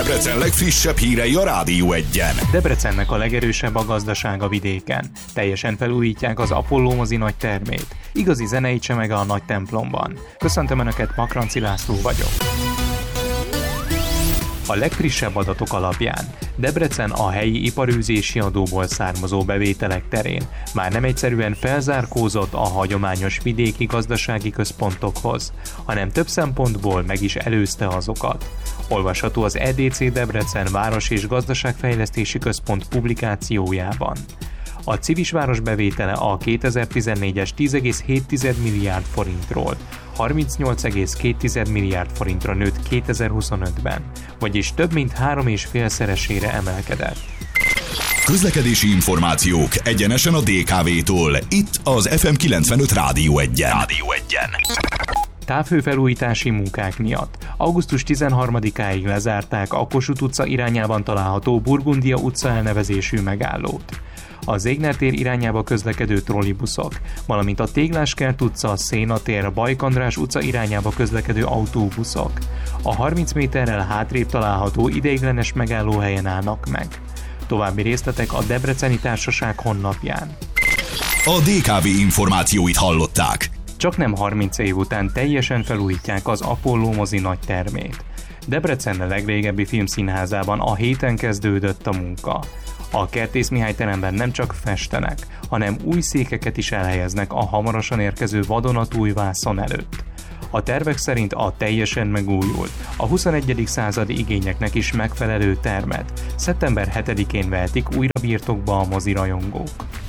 Debrecen legfrissebb hírei a Rádió Egyen. Debrecennek a legerősebb a gazdasága vidéken. Teljesen felújítják az Apollo mozi nagy termét. Igazi zenei csemege a nagy templomban. Köszöntöm Önöket, Makranci László vagyok. A legfrissebb adatok alapján Debrecen a helyi iparűzési adóból származó bevételek terén már nem egyszerűen felzárkózott a hagyományos vidéki gazdasági központokhoz, hanem több szempontból meg is előzte azokat. Olvasható az EDC Debrecen Város- és Gazdaságfejlesztési Központ publikációjában. A Civisváros bevétele a 2014-es 10,7 milliárd forintról 38,2 milliárd forintra nőtt 2025-ben, vagyis több mint 3,5-szeresére emelkedett. Közlekedési információk egyenesen a DKV-tól. Itt az FM 95 Rádió Egyen. Távhőfelújítási munkák miatt augusztus 13-áig lezárták a Kossuth utca irányában található Burgundia utca elnevezésű megállót. A Zégner tér irányába közlekedő trollibuszok, valamint a Tégláskert utca, Széna tér, Bajk András utca irányába közlekedő autóbuszok a 30 méterrel hátrébb található ideiglenes megállóhelyen állnak meg. További részletek a Debreceni Társaság honlapján. A DKV információit hallották. Csaknem 30 év után teljesen felújítják az Apollo mozi nagy termét. Debrecen legrégebbi filmszínházában a héten kezdődött a munka. A Kertész Mihály teremben nem csak festenek, hanem új székeket is elhelyeznek a hamarosan érkező vadonatúj vászon előtt. A tervek szerint a teljesen megújult, a 21. századi igényeknek is megfelelő termet szeptember 7-én vehetik újra birtokba a mozirajongók.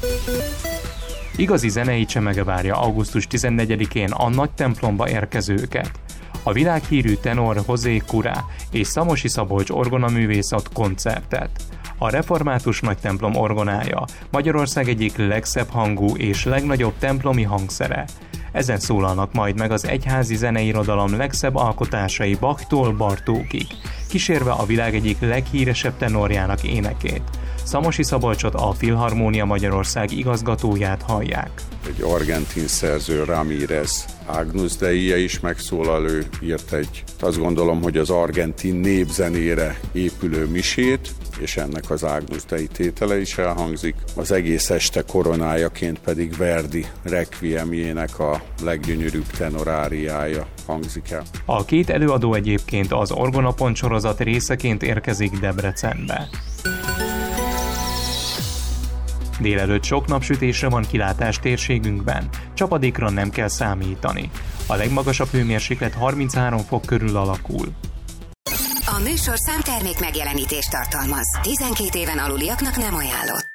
Igazi zenei csemege várja augusztus 14-én a nagy templomba érkezőket. A világhírű tenor José Cura és Szamosi Szabolcs orgonaművész ad koncertet. A református nagytemplom orgonája Magyarország egyik legszebb hangú és legnagyobb templomi hangszere. Ezen szólalnak majd meg az egyházi zeneirodalom legszebb alkotásai Bachtól Bartókig, kísérve a világ egyik leghíresebb tenorjának énekét. Szamosi Szabolcsot, a Filharmónia Magyarország igazgatóját hallják. Egy argentin szerző, Ramírez Agnus Dei-je is megszólal, ő írt azt gondolom, hogy az argentin népzenére épülő misét, és ennek az Agnus Dei tétele is elhangzik. Az egész este koronájaként pedig Verdi Requiemjének a leggyönyörűbb tenoráriája hangzik el. A két előadó egyébként az Orgonapont sorozat részeként érkezik Debrecenbe. Délelőtt sok napsütésre van kilátás térségünkben, csapadékra nem kell számítani. A legmagasabb hőmérséklet 33 fok körül alakul. A műsorszám termék megjelenítést tartalmaz. 12 éven aluliaknak nem ajánlott.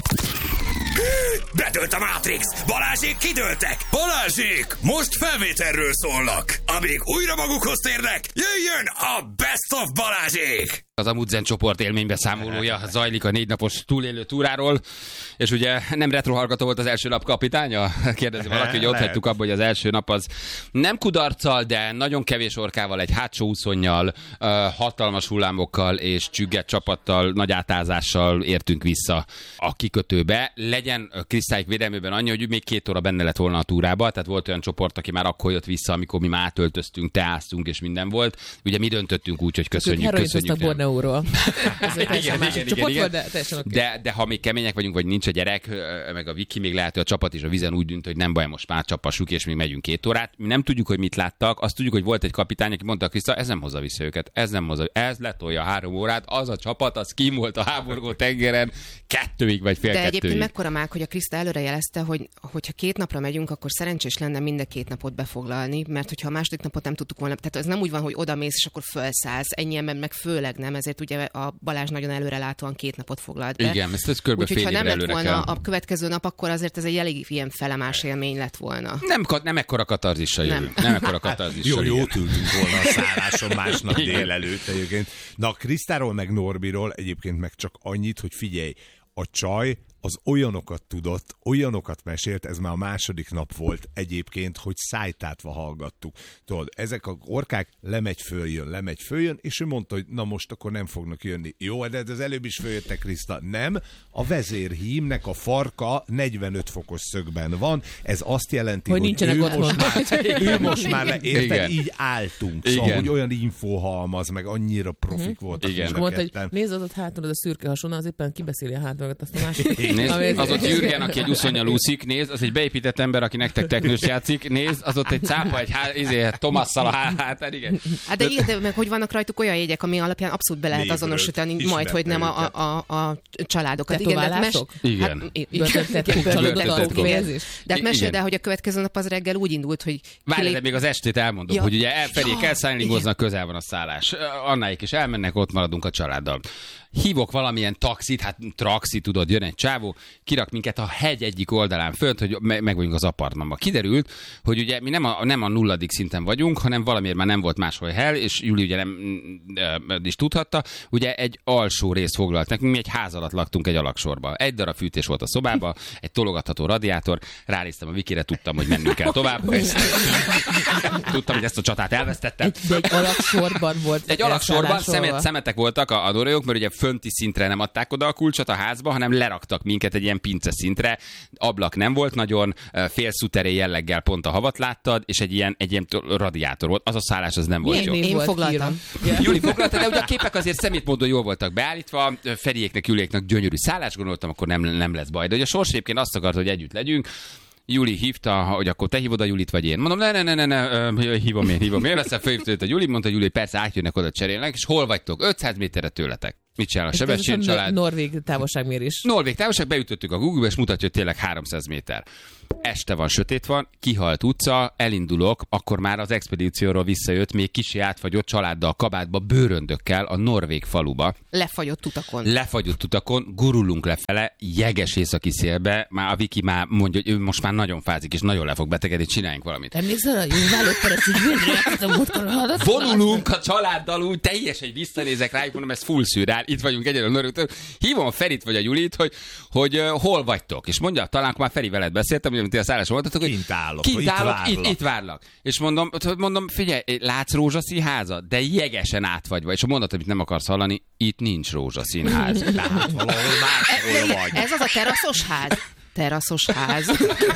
Bedőlt a Matrix! Balázsék kidőltek! Balázsék! Most felvételről szólnak! Amíg újra magukhoz térnek, jöjjön a Best of Balázsék! Az Amundsen csoport élménybeszámolója zajlik a 4 napos túlélő túráról, és ugye nem retrohallgató volt az első nap kapitánya? Kérdezi valaki, hogy ott hagytuk abba, hogy az első nap az nem kudarccal, de nagyon kevés orkával, egy hátsó úszonnyal, hatalmas hullámokkal és csügget csapattal, nagy átázással értünk vissza a kikötőbe. Legyen Krisztályk védelmében annyi, hogy még 2 óra benne lett volna a túrába, tehát volt olyan csoport, aki már akkor jött vissza, amikor mi már átöltöztünk, teáztunk és minden volt. Ugye mi döntöttünk úgy, hogy köszönjük. Igen. De ha még kemények vagyunk, vagy nincs a gyerek, meg a Viki még lehet, hogy a csapat is a vízen úgy dönt, hogy nem baj, most már csapassuk, és még megyünk 2 órát. Mi nem tudjuk, hogy mit láttak, azt tudjuk, hogy volt egy kapitány, aki mondta, Kriszta, ez nem hozza vissza őket, ez letolja 3 órát, az a csapat, az kim volt a háborgó tengeren 2-ig vagy fél 2-ig. De egyébként mekkora mák, hogy a Kriszta előre jelezte, hogy hogyha 2 napra megyünk, akkor szerencsés lenne mind a 2 napot befoglalni, mert hogyha a második napot nem tudtuk volna, tehát az nem úgy van, hogy odamész és akkor felszállsz, ennyi ember meg főleg nem, ezért ugye a Balázs nagyon előrelátóan 2 napot foglalt be. Igen, ez kb. Úgyhogy ha nem lett volna kell. a következő nap, akkor azért ez egy elég ilyen felemás élmény lett volna. Nem ekkora katarzissal jövünk. Nem ekkora katarzissal. Jó ültünk volna a szálláson másnap délelőtt egyébként. Na, Krisztáról meg Norbiról egyébként meg csak annyit, hogy figyelj, a csaj az olyanokat tudott, olyanokat mesélt, ez már a második nap volt egyébként, hogy szájtátva hallgattuk. Tudod, ezek a orkák lemegy, följön, és ő mondta, hogy na most akkor nem fognak jönni. Jó, de az előbb is följöttek, Kriszta. Nem, a vezérhímnek a farka 45 fokos szögben van, ez azt jelenti, hogy ő most már érted, így álltunk. Szóval, hogy olyan infóhalmaz, meg annyira profik voltak. És mondta, hogy nézd az ott hátul, a szürke hasonló, az éppen kibeszéli a hátmagat azt a másik. Nézd, az ott Jürgen, aki egy uszonnyal úszik, nézd, az egy beépített ember, aki nektek teknős játszik, nézd, az ott egy cápa, egy Tomasszal a hátán, igen. Hát de igen, de meg hogy vannak rajtuk olyan jegyek, ami alapján abszolút be lehet azonosítani, majd, hogy nem a családokat. Tetoválások? Igen. De hát meséld el, hogy a következő nap az reggel úgy indult, hogy... Várj, de még az estét elmondom, hogy ugye elfelé kell szállingoznak, közel van a szállás. Annáik is elmennek, ott maradunk a családdal. Hívok valamilyen taxit, hát traxi, tudod, jön egy csávó, kirak minket a hegy egyik oldalán fönt, hogy meg vagyunk az apartmanba. Kiderült, hogy ugye mi nem a 0. szinten vagyunk, hanem valamiért már nem volt máshol hely, és Júli ugye nem is tudhatta, ugye egy alsó rész foglalt nekünk, mi egy ház alatt laktunk egy alaksorba. Egy darab fűtés volt a szobában, egy tologatható radiátor, ránéztem a Vikire, tudtam, hogy mennünk kell tovább. Tudtam, hogy ezt a csatát elvesztettem. Egy alaksorban volt. Egy alaksorban szemetek voltak a dorójuk, mert ugye fönti szintre nem adták oda a kulcsot a házba, hanem leraktak minket egy ilyen pince szintre. Ablak nem volt nagyon, félszuteré jelleggel pont a havat láttad, és egy ilyen radiátor volt. Az a szállás az nem volt jó. Én foglaltam. Júli foglalta, de ugye a képek azért szemétmódon jól voltak beállítva, Feriéknek, Juliéknak gyönyörű szállás, gondoltam, akkor nem lesz baj. De ugye a sors egyébként azt akarta, hogy együtt legyünk. Júli hívta, hogy akkor te hívod a Julit, vagy én. Mondom, ne, hívom én. Aztán fölhívta őt a Juli, mondta, Júli, persze átjönnek oda, cserélnek, és hol vagytok? 500 méterre tőletek. Mit csinál a Sebestyén család? Norvég távolságmérés. Norvég távolság, beütöttük a Google-be, és mutatja, hogy tényleg 300 méter. Este van, sötét van, kihalt utca, elindulok, akkor már az expedícióról visszajött, még kicsi átfagyott családdal, kabátba, bőröndökkel a norvég faluba. Lefagyott utakon, gurulunk lefele, jeges északi szélbe, már a Viki már mondja, hogy ő most már nagyon fázik, és nagyon le fog betegedni, csináljunk valamit. Emlékszel, hogy vonulunk a családdal úgy, teljesen visszanézek rájuk, mondom, ez full szürrel, itt vagyunk egyedül Norvégtől. Hívom a Ferit vagy a Julit, hogy hol vagytok, és mondja, talán már Feri veled beszéltem, amit a szállásra mondtatok, hogy kint állok, itt várlak. És mondom, figyelj, látsz rózsaszín házat? De jegesen átfagyva. És a mondat, amit nem akarsz hallani, itt nincs rózsaszín ház. Tehát valahol máshol vagy. Ez az a teraszos ház.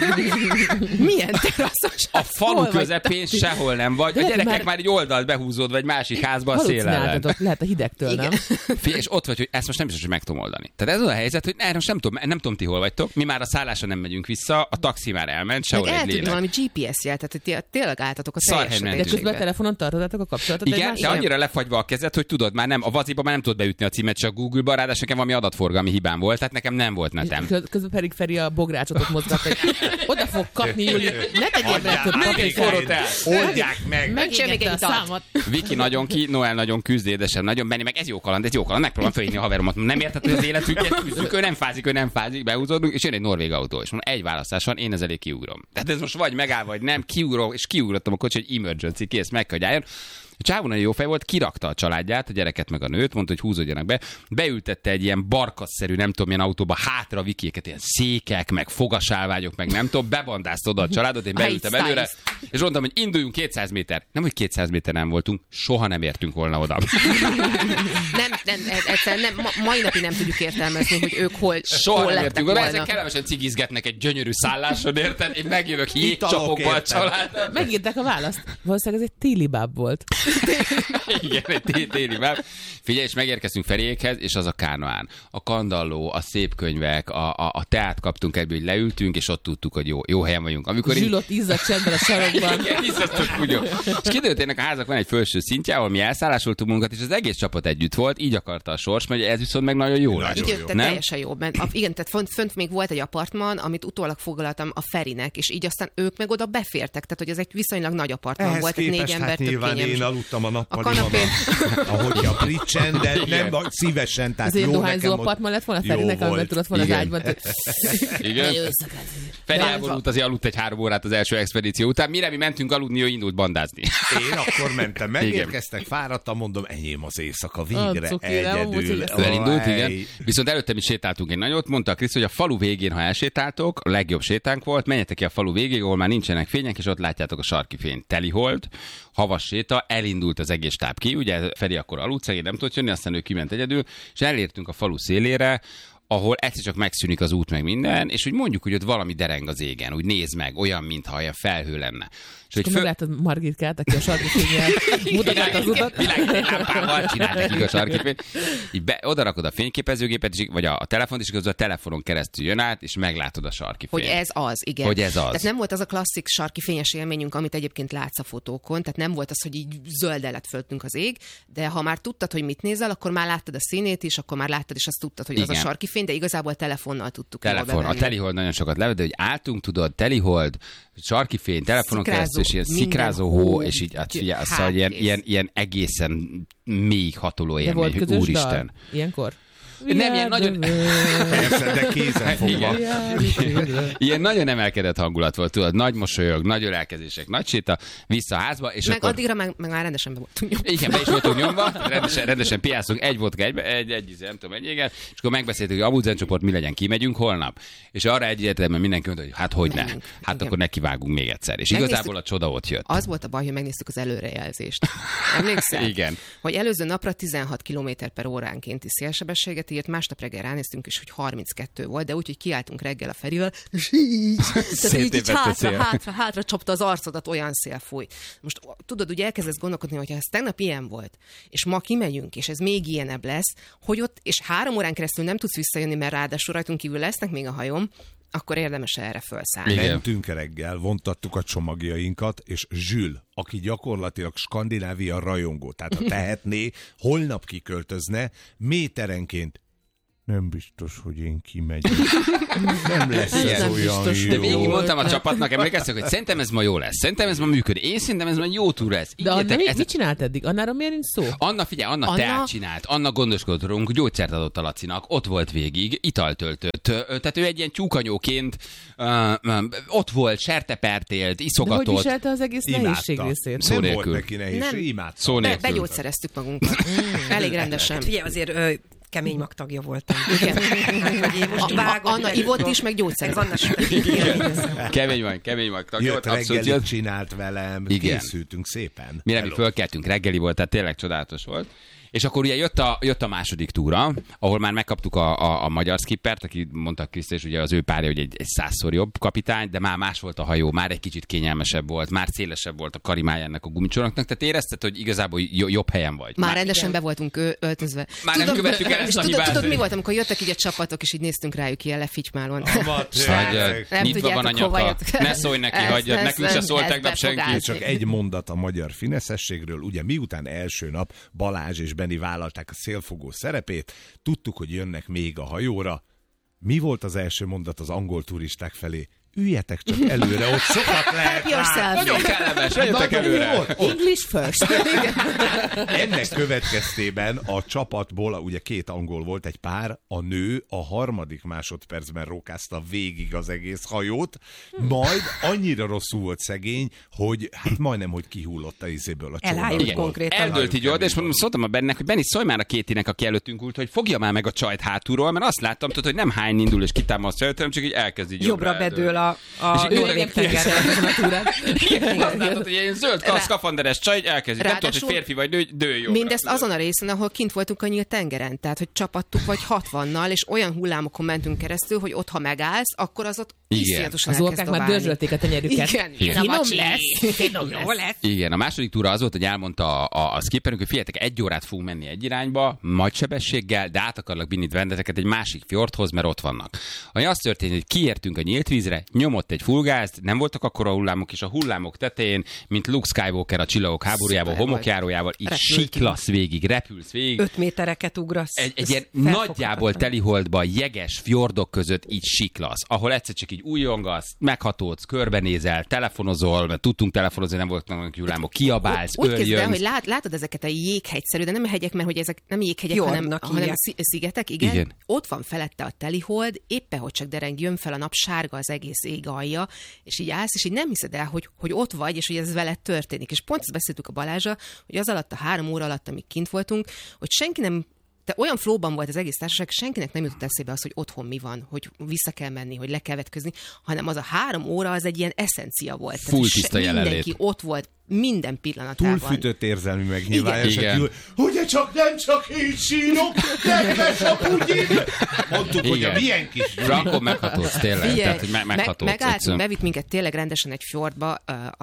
Milyen teraszos ház? A falu közepén sehol nem vagy. A gyerekek már egy oldalt behúzódva egy másik házba a szél ellen. Lehet a hidegtől, nem? És ott vagy, hogy ezt most nem biztos, hogy meg tudom oldani. Tehát ez az a helyzet, hogy most nem tudom, ti hol vagytok. Mi már a szállásra nem megyünk vissza, a taxi már elment, sehol egy lélek. Valami GPS jel, tehát tényleg álltatok a teljes De közben a telefonon tartottatok a kapcsolatot. Igen, de annyira lefagyva a kezed, hogy tudod, már nem, a vaziba már nem tudod beütni a címet, csak Google-ba, ráadásul nekem valami adatforgalmi hibám volt, tehát nekem nem volt netem. Közben pedig Feri a bográcsot ott mozgat, hogy oda fog kapni, Júli. Ne tegyél be több paprikát. Oldják meg. Megégette a számot. Viki nagyon ki, Noel nagyon küzd, édesem nagyon Benni, meg ez jó kaland. Megpróbálom fölhívni a haveromat. Nem érted, hogy az életünket küzdünk, ő nem fázik, behúzódunk, és jön egy norvég autó. És mondom, egy választás van, én ez elé kiugrom. Tehát ez most vagy megáll, vagy nem, kiugrom, és kiugrottam a kocsi, hogy emergency, kész, meg kell, hogy álljon. A csávó nagyon jó fej volt, kirakta a családját, a gyereket meg a nőt, mondta, hogy húzódjanak be. Beültette egy ilyen barkasszerű, nem tudom, milyen autóba hátra Vikiéket, ilyen székek, meg fogasálványok, meg nem tudom, bebandázta oda a családot, én beültem előre, és mondtam, hogy induljunk 200 méter. Nem, hogy 200 méter nem voltunk, soha nem értünk volna oda. Egyszerűen mai napig nem tudjuk értelmezni, hogy ők hol nem értünk volna. Ezek kellemesen cigizgetnek egy gyönyörű szálláson, érted? Én megjövök jégcsapokba a család. Megírták a választ. Valószínűleg ez egy téli báb volt. Igen, egy téli báb. Figyelj, és megérkeztünk Feriékhez, és az a Kánoán. A kandalló, a szép könyvek, a teát kaptunk ebből, hogy leültünk, és ott tudtuk, hogy jó helyen vagyunk. Amikor zsülott izzadt csendben a sarokban. Igen, izzasztott kutyok. És kiderült, ennek a házak van egy felső szintje, ahol mi elszállásoltunk munkat, és az egész csapat együtt volt, így akarta a sors, mert ez viszont meg nagyon jó lesz. Igen, teljesen jó. Igen, tehát fönt még volt egy apartman, amit utólag foglaltam a Ferinek, és így aztán ők meg oda befértek, tehát hogy ez egy viszonylag nagy apartman volt, tehát 4 ember tök kényelmes. Én a aludtam a nappaliban, ahogy a Bridgen, de nem szívesen. Tehát az én jó dohányzó nekem apartman lett volna, Ferinek, amiben tudott volna az ágyban. Igen. Feri elborult, azért aludt egy 3 órát az első expedíció után. Mire mi mentünk aludni, ő indult bandázni. Én akkor mentem, megérkeztek, fáradtam, mondom, enyém az éjszaka, végre egyedül. Elindult, igen. Viszont előtte mi sétáltunk egy nagyot, mondta a Krisz, hogy a falu végén, ha elsétáltok, a legjobb sétánk volt, menjetek ki a falu végéig, ahol már nincsenek fények, és ott látjátok a sarki fényt. Telihold, havas séta, elindult az egész stáb ki, ugye Feri akkor aludt, szegény nem tudott jönni, aztán ő kiment egyedül, és elértünk a falu szélére, ahol egyszer csak megszűnik az út meg minden, és úgy mondjuk, hogy ott valami dereng az égen, úgy néz meg, olyan, mintha olyan felhő lenne. És hogy meglátod Margitkát, aki a sarki fényjel mutatát az utat. Világlámpával csinált nekik a sarki fényt. Így oda rakod a fényképezőgépet, vagy a telefont, és közben a telefonon keresztül jön át, és meglátod a sarki fényt. Hogy ez az, igen. Hogy ez az. Tehát nem volt az a klasszik sarki fényes élményünk, amit egyébként látsz a fotókon, tehát nem volt az, hogy így zöld lett föltünk az ég, de ha már tudtad, hogy mit nézel, akkor már láttad a színét is, akkor már láttad, és azt tudtad, hogy igen. Az a sarki fény, de igazából telefonnal tudtuk. A Telihold nagyon sokat levett, de hogy álltunk, tudod, Telihold, sarki fény, telefonon keresztül, és ilyen szikrázó hó, és így figyelj, szóval ilyen egészen mély hatoló élmény, hogy úristen. Dal? Ilyenkor? Nem, ilyen nagyon... Persze, de kézen fogva. Ilyen nagyon emelkedett hangulat volt, tudod, nagy mosolyog, nagy ölelkezések, nagy séta, vissza a házba, és meg akkor... addigra meg már rendesen be voltunk nyomva. Igen, be is voltunk nyomva, rendesen piászunk, egy vodka, egy nem tudom, egy éget, és akkor megbeszéltük, hogy a Abuzen csoport mi legyen, kimegyünk holnap. És arra egyértelműen mindenki mondta, hogy hát hogy ne, hát igen. Akkor nekivágunk még egyszer. És igazából a csoda ott jött. Az volt a baj, hogy megnéztük az előrejelzést. Emlékszel? Igen. Hogy előző napra 16 km/óránkénti szélsebességet írt, másnap reggel ránéztünk is, hogy 32 volt, de úgy, hogy kiálltunk reggel a Ferivel, és így hátra csapta az arcodat, olyan szél fúj. Most tudod, ugye elkezdesz gondolkodni, hogy ha ez tegnap ilyen volt, és ma kimegyünk, és ez még ilyenebb lesz, hogy ott, és 3 órán keresztül nem tudsz visszajönni, mert ráadásul rajtunk kívül lesznek még a hajóm, akkor érdemes erre felszállni. Mentünk reggel, vontattuk a csomagjainkat, és Zsül, aki gyakorlatilag Skandinávia rajongó, tehát ha tehetné, holnap kiköltözne, méterenként nem biztos, hogy én kimegyek. Nem lesz ez olyan biztos, jó. De végig mondtam a csapatnak, emlékeztek, hogy szerintem ez ma jó lesz. Szerintem ez ma működik. Én szerintem ez ma jó túl lesz. De Anna mit csinált eddig? Annáról miért nincs szó? Anna, figyelj, Anna teát csinált. Anna gondoskodott rólunk, gyógyszert adott a Lacinak, ott volt végig, italt töltött. Tehát ő egy ilyen tyúkanyóként ott volt, sertepert élt, iszogatott. De hogy viselte az egész nehézség részét? Nem volt neki nehézség, imádta. Begyógyszereztük magunkat. Elég rendesen. Figyelj, azért kemény magtagja voltam. Anna ivott is, meg gyógyszerez. Kemény magtagja volt. Reggelit csinált velem, készültünk szépen. Mire mi fölkeltünk, reggeli volt, tehát tényleg csodálatos volt. És akkor ugye jött a második túra, ahol már megkaptuk a magyar skippert, aki mondta Krisztus, és ugye az ő párja, hogy egy 100-szor jobb kapitány, de már más volt a hajó, már egy kicsit kényelmesebb volt, már szélesebb volt a karimája ennek a gumicsónaknak, tehát érezted, hogy igazából jobb helyen vagy. Már rendesen be voltunk öltözve. Már nem követtük el ezt a hibát. Tudod, mi volt, amikor jöttek így a csapatok, és így néztünk rájuk ilyen lefitymálon. Nyitva van a nyaka, ne szólj neki, hagyjad, nekünk se szólt tegnap senki. Csak egy mondat a magyar fineszességről, ugye miután első nap Balázs és Benni vállalták a szélfogó szerepét, tudtuk, hogy jönnek még a hajóra. Mi volt az első mondat az angol turisták felé? Üljetek csak előre, ott sokat lehet rá. Nagyon kellemes, jöjjetek előre. English first. Ennek következtében a csapatból, ugye 2 angol volt, egy pár, a nő a 3. másodpercben rókázta végig az egész hajót, majd annyira rosszul volt szegény, hogy hát majdnem, hogy kihullott a izéből a csónak. Elhájult konkrétan. Eldőlt így oda, és szóltam a Bennek, hogy Benni, szólj már a Kétinek, aki előttünk ült, hogy fogja már meg a csajt hátulról, mert azt láttam, tudod, hogy nem hány indul és kitámaszt előtt, hanem csak így elkezd így jobbra bedől a tengerre. Azt látod, hogy ilyen zöld szkafanderes csaj elkezdik. Nem tudod, hogy férfi vagy nő, dől jobbra. Mindezt azon a részen, ahol kint voltunk a nyílt tengeren. Tehát, hogy csapattuk vagy 60-nal, és olyan hullámokon mentünk keresztül, hogy ott, ha megállsz, akkor az ott iszonyatosan elkezd dobálni. Az orkák már dörzsölték a tenyerüket. Finom lesz. Igen, a második túra az volt, hogy elmondta a skipperünk, hogy figyeljetek, 1 órát fogunk menni egy irányba, nagy sebességgel, de át akarlak vinni vendeteket egy másik fjordhoz, mert ott vannak. Ami azt történt, hogy kiértünk a nyílt vízre, nyomott egy fullgázt, nem voltak akkora hullámok, és a hullámok tetején, mint Luke Skywalker a Csillagok háborújával, homokjárójával, így siklasz végig, repülsz végig. 5 métereket ugrasz. Egy ilyen nagyjából Teliholdban jeges fjordok között így siklasz, ahol egyszer csak így így újongasz, meghatódsz, körbenézel, telefonozol, mert tudtunk telefonozni, nem voltak hullámok, kiabálsz, úgy kezd el, öljönsz. hogy látod ezeket a jéghegyszerű, de nem hegyek, mert hogy ezek nem jéghegyek, hanem szigetek, igen. Ott van felette a telihold, éppen hogy csak dereng, jön fel a nap, sárga az egész ég alja, és így állsz, és így nem hiszed el, hogy ott vagy, és hogy ez veled történik. És pont ezt beszéltük a Balázsra, hogy az alatt a 3 óra alatt, amíg kint voltunk, hogy senki nem, de olyan flóban volt az egész társaság, senkinek nem jutott eszébe az, hogy otthon mi van, hogy vissza kell menni, hogy le kell vetközni, hanem az a 3 óra az egy ilyen eszencia volt. Full tiszta jelenlét. Mindenki ott volt minden pillanatában. Túlfűtött érzelmi megnyilvánulás. Ugye nem csak én sírok, kedves apugyim! Mondtuk, hogy a milyen kis... Frankon meghatódsz, tényleg. Tehát, hogy meghatódsz. Megálltunk, bevitt minket tényleg rendesen egy fjordba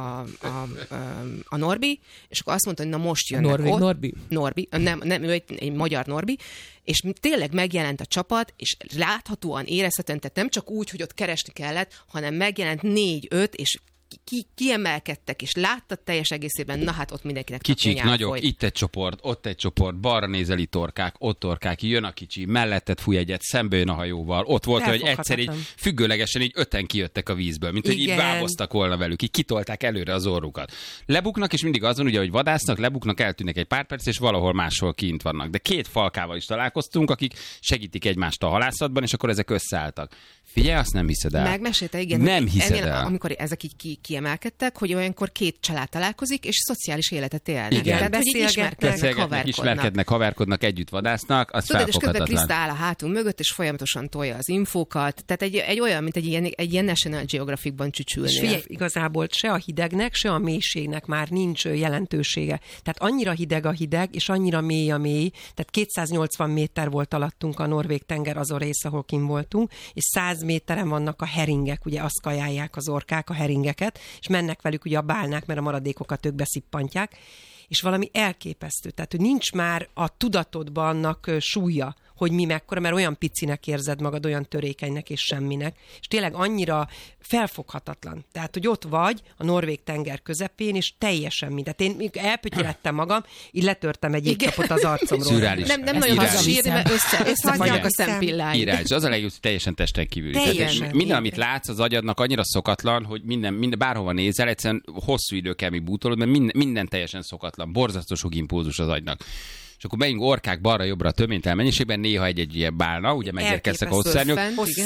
a Norbi, és akkor azt mondta, hogy na most jönnek Norbi. Nem, ő egy magyar Norbi, és tényleg megjelent a csapat, és láthatóan érezhetően, tehát nem csak úgy, hogy ott keresni kellett, hanem megjelent 4-5, és kiemelkedtek, és láttad teljes egészében, na hát ott mindenkinek kicsik, nagyok, folyt. Itt egy csoport, ott egy csoport, balra nézeli torkák, ott torkák, jön a kicsi, melletted fúj egyet, szembe jön a hajóval. Ott volt, hogy egyszer így függőlegesen így 5-en kijöttek a vízből, mint hogy így báboztak volna velük, így kitolták előre az orrukat. Lebuknak, és mindig azon, ugye, hogy vadásznak, lebuknak, eltűnnek egy pár perc, és valahol máshol kint vannak. De 2 falkával is találkoztunk, akik segítik egymást a halászatban, és akkor ezek összeálltak. Figyelj, azt nem hiszed el. Megmesélte, igen. Nem hiszed el. Amikor ezek így kiemelkedtek, hogy olyankor 2 család találkozik, és szociális életet élnek. Igen. Beszélgetnek, haverkodnak, együtt vadásznak, az tudod, és közben felfoghatatlan. Kriszta áll a hátunk mögött, és folyamatosan tolja az infókat. Tehát egy olyan, mint egy ilyen National Geographicban csücsülnél. És figyelj, igazából se a hidegnek, se a mélységnek már nincs jelentősége. Tehát annyira hideg a hideg, és annyira mély a mély. Tehát 280 méter volt alattunk a Norvég tenger az a rész, ahol kim voltunk, és 100 méteren vannak a heringek, ugye azt kajálják az orkák, a heringeket, és mennek velük ugye a bálnák, mert a maradékokat ők beszippantják, és valami elképesztő. Tehát, hogy nincs már a tudatodban annak súlya, hogy mi mekkora, mert olyan picinek érzed magad, olyan törékenynek és semminek, és tényleg annyira felfoghatatlan. Tehát, hogy ott vagy a Norvég tenger közepén, és teljesen mindent. Én elpötyölettem magam, így letörtem egy éjszakot az arcomról. Szürreális. Nem nagyon hazasírni, mert összefagynak a szempillány. Irányos. Az a legjobb, hogy teljesen testen kívül. Minden, amit látsz az agyadnak, annyira szokatlan, hogy minden bárhova nézel, egyszerűen hosszú idő kell, míg bútolod, mert minden teljesen szokatlan. Borzasztó sok impulzus az agynak. És akkor megyünk orkák balra-jobbra töménytelen mennyiségben, néha egy ilyen bálna, ugye megérkeztek a hosszárnyok,